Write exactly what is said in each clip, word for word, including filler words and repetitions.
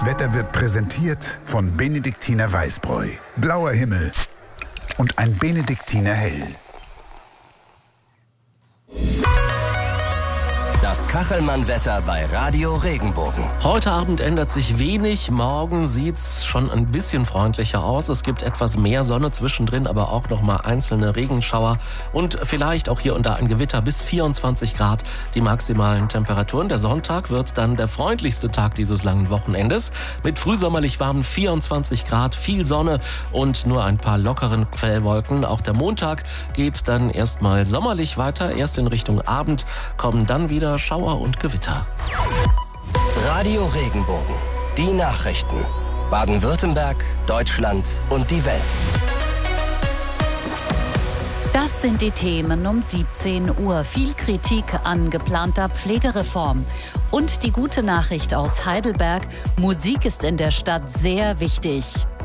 Wetter wird präsentiert von Benediktiner Weißbräu. Blauer Himmel und ein Benediktiner Hell. Das Kachelmann-Wetter bei Radio Regenbogen. Heute Abend ändert sich wenig, morgen sieht's schon ein bisschen freundlicher aus. Es gibt etwas mehr Sonne zwischendrin, aber auch noch mal einzelne Regenschauer und vielleicht auch hier und da ein Gewitter bis vierundzwanzig Grad, die maximalen Temperaturen. Der Sonntag wird dann der freundlichste Tag dieses langen Wochenendes mit frühsommerlich warmen vierundzwanzig Grad, viel Sonne und nur ein paar lockeren Quellwolken. Auch der Montag geht dann erstmal sommerlich weiter. Erst in Richtung Abend kommen dann wieder Schauer und Gewitter. Radio Regenbogen. Die Nachrichten. Baden-Württemberg, Deutschland und die Welt. Das sind die Themen um siebzehn Uhr. Viel Kritik an geplanter Pflegereform. Und die gute Nachricht aus Heidelberg: Musik ist in der Stadt sehr wichtig.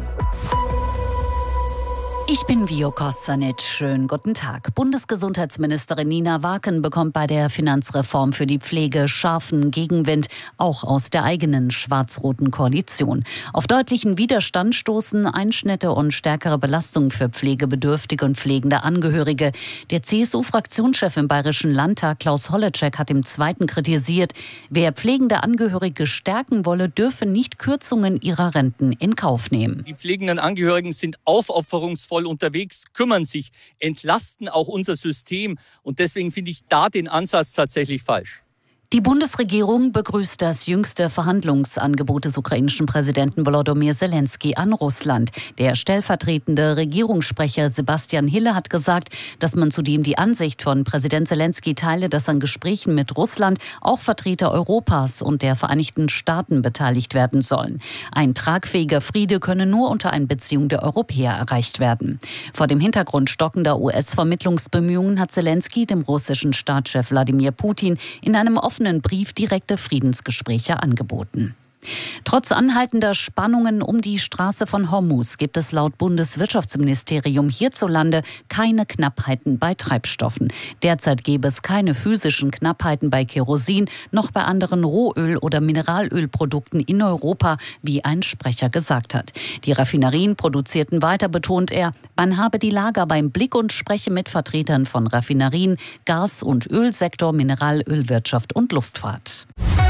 Ich bin Vio Kostanic. Schönen guten Tag. Bundesgesundheitsministerin Nina Waken bekommt bei der Finanzreform für die Pflege scharfen Gegenwind, auch aus der eigenen schwarz-roten Koalition. Auf deutlichen Widerstand stoßen Einschnitte und stärkere Belastungen für pflegebedürftige und pflegende Angehörige. Der C S U-Fraktionschef im Bayerischen Landtag, Klaus Holleczek, hat im Zweiten kritisiert, wer pflegende Angehörige stärken wolle, dürfe nicht Kürzungen ihrer Renten in Kauf nehmen. Die pflegenden Angehörigen sind aufopferungsvoll unterwegs, kümmern sich, entlasten auch unser System. Und deswegen finde ich da den Ansatz tatsächlich falsch. Die Bundesregierung begrüßt das jüngste Verhandlungsangebot des ukrainischen Präsidenten Volodymyr Zelensky an Russland. Der stellvertretende Regierungssprecher Sebastian Hille hat gesagt, dass man zudem die Ansicht von Präsident Zelensky teile, dass an Gesprächen mit Russland auch Vertreter Europas und der Vereinigten Staaten beteiligt werden sollen. Ein tragfähiger Friede könne nur unter Einbeziehung der Europäer erreicht werden. Vor dem Hintergrund stockender U S-Vermittlungsbemühungen hat Zelensky dem russischen Staatschef Wladimir Putin in einem offenen Brief direkte Friedensgespräche angeboten. Trotz anhaltender Spannungen um die Straße von Hormuz gibt es laut Bundeswirtschaftsministerium hierzulande keine Knappheiten bei Treibstoffen. Derzeit gäbe es keine physischen Knappheiten bei Kerosin, noch bei anderen Rohöl- oder Mineralölprodukten in Europa, wie ein Sprecher gesagt hat. Die Raffinerien produzierten weiter, betont er, man habe die Lager beim Blick und spreche mit Vertretern von Raffinerien, Gas- und Ölsektor, Mineralölwirtschaft und Luftfahrt.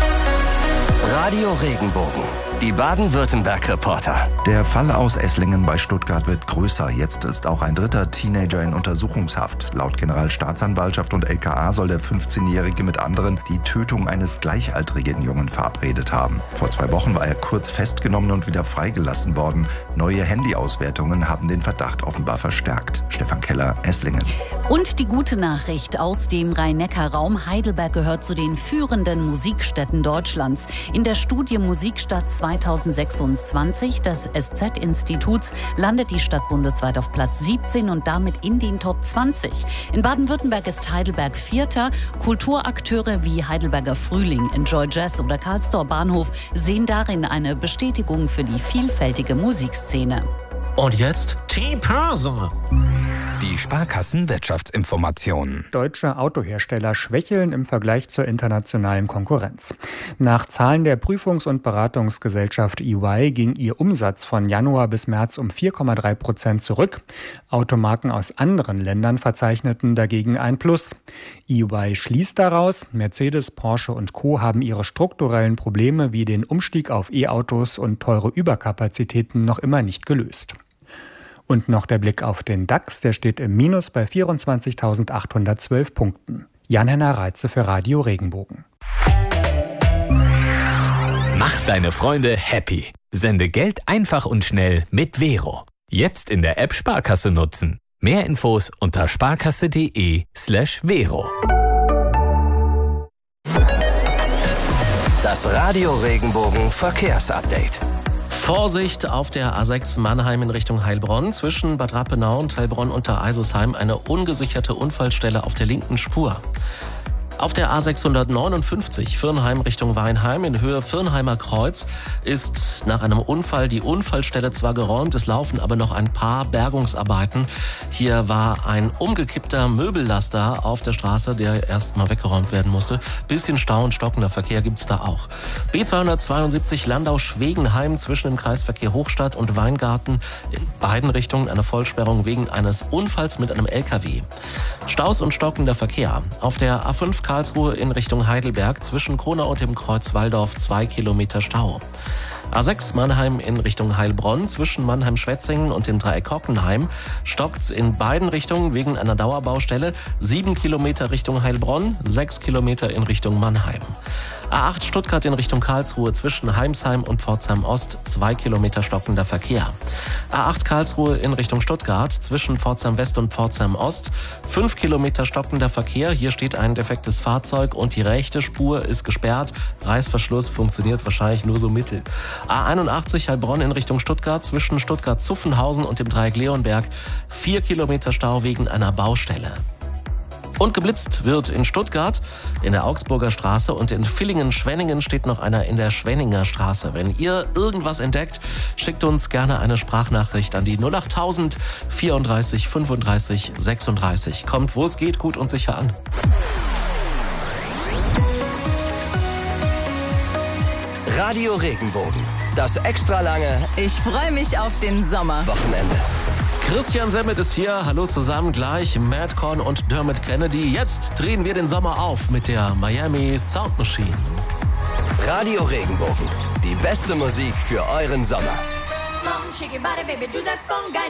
Radio Regenbogen. Die Baden-Württemberg-Reporter. Der Fall aus Esslingen bei Stuttgart wird größer. Jetzt ist auch ein dritter Teenager in Untersuchungshaft. Laut Generalstaatsanwaltschaft und L K A soll der fünfzehnjährige mit anderen die Tötung eines gleichaltrigen Jungen verabredet haben. Vor zwei Wochen war er kurz festgenommen und wieder freigelassen worden. Neue Handyauswertungen haben den Verdacht offenbar verstärkt. Stefan Keller, Esslingen. Und die gute Nachricht aus dem Rhein-Neckar-Raum: Heidelberg gehört zu den führenden Musikstädten Deutschlands. In der Studie Musikstadt zweitausendsechsundzwanzig des S Z-Instituts landet die Stadt bundesweit auf Platz siebzehn und damit in den Top zwanzig. In Baden-Württemberg ist Heidelberg Vierter. Kulturakteure wie Heidelberger Frühling, Enjoy Jazz oder Karlstor Bahnhof sehen darin eine Bestätigung für die vielfältige Musikszene. Und jetzt T-Börse. Die Sparkassen-Wirtschaftsinformationen. Deutsche Autohersteller schwächeln im Vergleich zur internationalen Konkurrenz. Nach Zahlen der Prüfungs- und Beratungsgesellschaft E Y ging ihr Umsatz von Januar bis März um vier Komma drei Prozent zurück. Automarken aus anderen Ländern verzeichneten dagegen ein Plus. E Y schließt daraus, Mercedes, Porsche und Co. haben ihre strukturellen Probleme wie den Umstieg auf E-Autos und teure Überkapazitäten noch immer nicht gelöst. Und noch der Blick auf den DAX, der steht im Minus bei vierundzwanzigtausendachthundertzwölf Punkten. Jan-Henner Reitze für Radio Regenbogen. Mach deine Freunde happy. Sende Geld einfach und schnell mit Vero. Jetzt in der App Sparkasse nutzen. Mehr Infos unter sparkasse.de slash Vero. Das Radio Regenbogen Verkehrsupdate. Vorsicht auf der A sechs Mannheim in Richtung Heilbronn. Zwischen Bad Rappenau und Heilbronn unter Eisesheim eine ungesicherte Unfallstelle auf der linken Spur. Auf der A sechshundertneunundfünfzig Virnheim Richtung Weinheim in Höhe Virnheimer Kreuz ist nach einem Unfall die Unfallstelle zwar geräumt, es laufen aber noch ein paar Bergungsarbeiten. Hier war ein umgekippter Möbellaster auf der Straße, der erst mal weggeräumt werden musste. Bisschen Stau und stockender Verkehr gibt's da auch. B zweihundertzweiundsiebzig Landau-Schwegenheim zwischen dem Kreisverkehr Hochstadt und Weingarten in beiden Richtungen eine Vollsperrung wegen eines Unfalls mit einem L K W. Staus und stockender Verkehr. Auf der A fünf Karlsruhe in Richtung Heidelberg zwischen Kronau und dem Kreuz Walldorf zwei Kilometer Stau. A sechs Mannheim in Richtung Heilbronn zwischen Mannheim-Schwetzingen und dem Dreieck Hockenheim stockt's in beiden Richtungen wegen einer Dauerbaustelle. Sieben Kilometer Richtung Heilbronn, sechs Kilometer in Richtung Mannheim. A acht Stuttgart in Richtung Karlsruhe zwischen Heimsheim und Pforzheim Ost, zwei Kilometer stockender Verkehr. A acht Karlsruhe in Richtung Stuttgart zwischen Pforzheim West und Pforzheim Ost, fünf Kilometer stockender Verkehr. Hier steht ein defektes Fahrzeug und die rechte Spur ist gesperrt. Reißverschluss funktioniert wahrscheinlich nur so mittel. A einundachtzig Heilbronn in Richtung Stuttgart zwischen Stuttgart-Zuffenhausen und dem Dreieck Leonberg, vier Kilometer Stau wegen einer Baustelle. Und geblitzt wird in Stuttgart, in der Augsburger Straße und in Villingen-Schwenningen steht noch einer in der Schwenninger Straße. Wenn ihr irgendwas entdeckt, schickt uns gerne eine Sprachnachricht an die null achttausend vierunddreißig fünfunddreißig sechsunddreißig. Kommt, wo es geht, gut und sicher an. Radio Regenbogen. Das extra lange Ich freue mich auf den Sommer. Wochenende. Christian Semmet ist hier. Hallo zusammen, gleich Madcon und Dermot Kennedy. Jetzt drehen wir den Sommer auf mit der Miami Sound Machine. Radio Regenbogen. Die beste Musik für euren Sommer. Come on, shake your body, baby, do that conga.